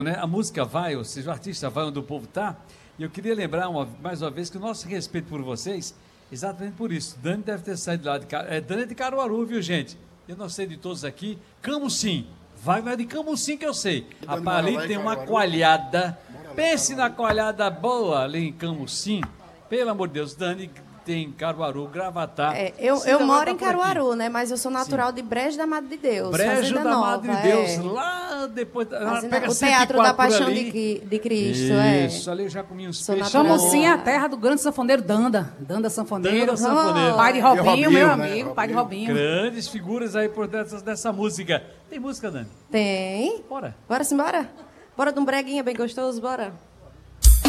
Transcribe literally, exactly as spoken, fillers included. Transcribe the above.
Né? A música vai, ou seja, o artista vai onde o povo está. E eu queria lembrar uma, mais uma vez que o nosso respeito por vocês, exatamente por isso. Dani deve ter saído lá de Caruaru. É, Dani é de Caruaru, viu, gente? Eu não sei de todos aqui. Camusim. Vai, vai de Camusim que eu sei. Rapaz, ali tem uma coalhada. Pense na coalhada boa ali em Camusim. Pelo amor de Deus, Dani tem Caruaru, Gravatá. É, eu eu moro em Caruaru, né? Mas eu sou natural Sim. de Brejo da Madre de Deus. Brejo da Nova, Madre de Deus, é. lá depois... Pega o Teatro da Paixão de, de Cristo, Isso, é. Isso, ali eu já comi uns Sou peixes. Camusim é a terra do grande sanfoneiro Danda. Danda Sanfoneiro. Danda Sanfoneiro. Pai de Robinho, Robinho, meu né? amigo, Robinho. pai de Robinho. Grandes figuras aí por dessas, dessa música. Tem música, Dani? Tem. Bora. Bora simbora? Bora de um breguinha bem gostoso, bora?